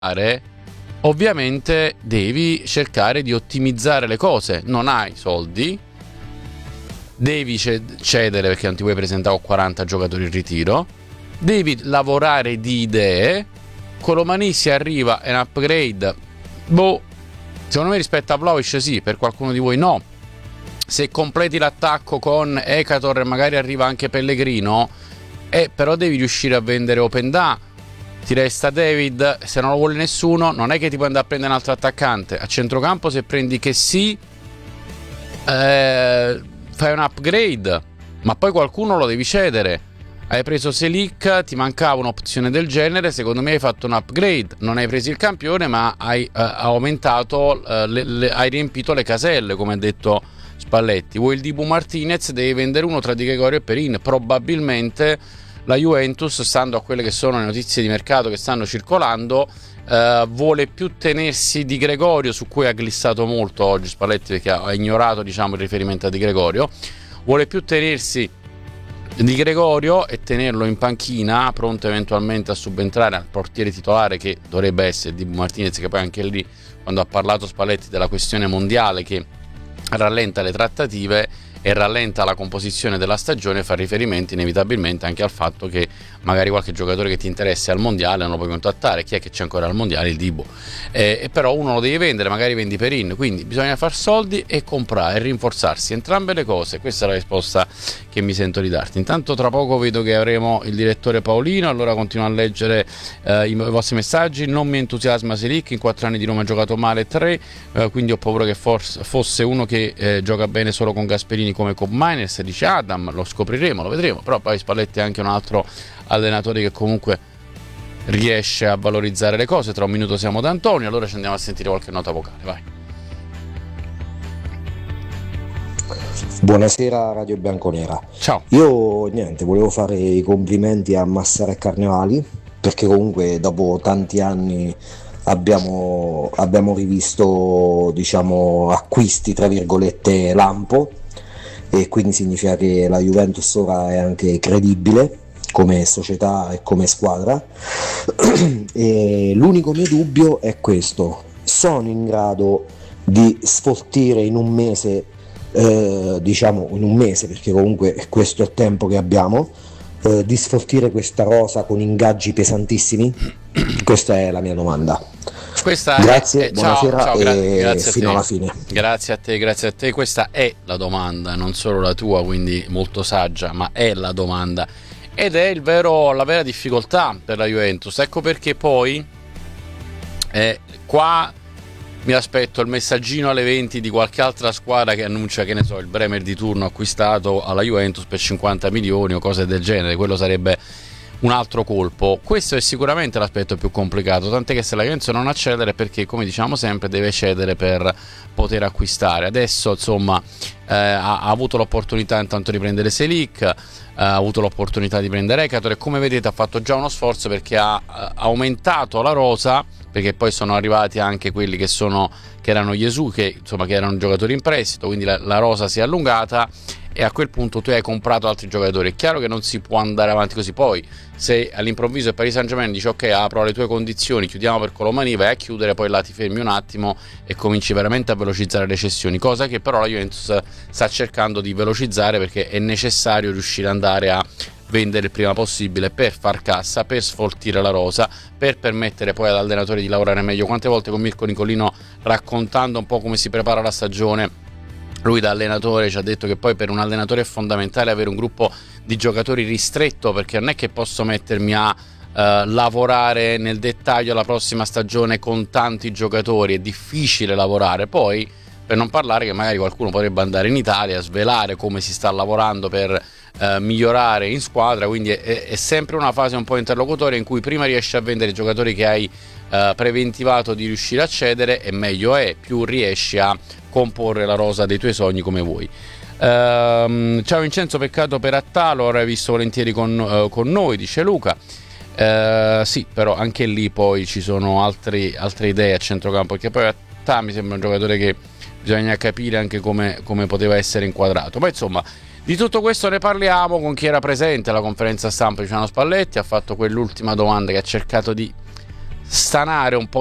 ovviamente devi cercare di ottimizzare le cose. Non hai soldi, devi cedere perché non ti puoi presentare con 40 giocatori in ritiro, devi lavorare di idee. Colomani si arriva, è un upgrade, secondo me rispetto a Vlahovic sì, per qualcuno di voi no. Se completi l'attacco con Ekator e magari arriva anche Pellegrino, però devi riuscire a vendere Openda. Ti resta David, se non lo vuole nessuno non è che ti puoi andare a prendere un altro attaccante. A centrocampo se prendi che sì, fai un upgrade, ma poi qualcuno lo devi cedere. Hai preso Selic, ti mancava un'opzione del genere, secondo me hai fatto un upgrade. Non hai preso il campione, ma hai aumentato, hai riempito le caselle, come ha detto Spalletti. Vuoi il Dibu Martinez, devi vendere uno tra Di Gregorio e Perin. Probabilmente la Juventus, stando a quelle che sono le notizie di mercato che stanno circolando, vuole più tenersi Di Gregorio, su cui ha glissato molto oggi Spalletti perché ha ignorato, diciamo, il riferimento a Di Gregorio. Vuole più tenersi Di Gregorio e tenerlo in panchina, pronto eventualmente a subentrare al portiere titolare, che dovrebbe essere Dibu Martinez, che poi anche lì, quando ha parlato Spalletti della questione mondiale che rallenta le trattative e rallenta la composizione della stagione, fa riferimento inevitabilmente anche al fatto che magari qualche giocatore che ti interessa al mondiale non lo puoi contattare. Chi è che c'è ancora al mondiale? Il Dibu. Però uno lo devi vendere, magari vendi Perin, quindi bisogna far soldi e comprare e rinforzarsi, entrambe le cose. Questa è la risposta che mi sento di darti. Intanto tra poco vedo che avremo il direttore Paolino, allora continuo a leggere i vostri messaggi. Non mi entusiasma Selic, in 4 anni di Roma ha giocato male 3, quindi ho paura che fosse uno che gioca bene solo con Gasperini come Cobb Miners, dice Adam. Lo scopriremo, lo vedremo, però poi Spalletti è anche un altro allenatore che comunque riesce a valorizzare le cose. Tra un minuto siamo da Antonio, allora ci andiamo a sentire qualche nota vocale, vai. Buonasera Radio Bianconera. Ciao. Io volevo fare i complimenti a Massara e Carnevali, perché comunque dopo tanti anni abbiamo rivisto, diciamo, acquisti tra virgolette lampo, e quindi significa che la Juventus ora è anche credibile come società e come squadra. E l'unico mio dubbio è questo: sono in grado di sfoltire in un mese, perché comunque questo è il tempo che abbiamo, di sfoltire questa rosa con ingaggi pesantissimi? Questa è la mia domanda. Grazie, buonasera, ciao, grazie fino alla fine. Grazie a te. Questa è la domanda, non solo la tua, quindi molto saggia, ma è la domanda ed è la vera difficoltà per la Juventus. Ecco perché poi qua mi aspetto il messaggino alle 20 di qualche altra squadra che annuncia, che ne so, il Bremer di turno acquistato alla Juventus per 50 milioni o cose del genere. Quello sarebbe un altro colpo. Questo è sicuramente l'aspetto più complicato, tant'è che se la Juventus non accedere è perché, come diciamo sempre, deve cedere per poter acquistare. Adesso insomma ha avuto l'opportunità intanto di prendere Selic, ha avuto l'opportunità di prendere Ekator e, come vedete, ha fatto già uno sforzo perché ha aumentato la rosa, perché poi sono arrivati anche quelli che erano Gesù, che erano giocatori in prestito, quindi la rosa si è allungata e a quel punto tu hai comprato altri giocatori. È chiaro che non si può andare avanti così. Poi se all'improvviso il Paris Saint-Germain dice ok, apro le tue condizioni, chiudiamo per Colomani, vai a chiudere, poi là ti fermi un attimo e cominci veramente a velocizzare le cessioni, cosa che però la Juventus sta cercando di velocizzare, perché è necessario riuscire ad andare a vendere il prima possibile per far cassa, per sfoltire la rosa, per permettere poi all'allenatore di lavorare meglio. Quante volte con Mirko Nicolino, raccontando un po' come si prepara la stagione, lui da allenatore ci ha detto che poi per un allenatore è fondamentale avere un gruppo di giocatori ristretto, perché non è che posso mettermi a lavorare nel dettaglio la prossima stagione con tanti giocatori, è difficile lavorare. Poi, per non parlare che magari qualcuno potrebbe andare in Italia a svelare come si sta lavorando per migliorare in squadra, quindi è sempre una fase un po' interlocutoria in cui prima riesci a vendere i giocatori che hai preventivato di riuscire a cedere e meglio è, più riesci a comporre la rosa dei tuoi sogni come vuoi. Ciao Vincenzo, peccato per Attalo, avrei visto volentieri con noi, dice Luca. Sì, però anche lì poi ci sono altre idee a centrocampo, perché poi Attalo mi sembra un giocatore che bisogna capire anche come poteva essere inquadrato. Poi insomma, di tutto questo ne parliamo con chi era presente alla conferenza stampa di Luciano Spalletti. Ha fatto quell'ultima domanda che ha cercato di stanare un po'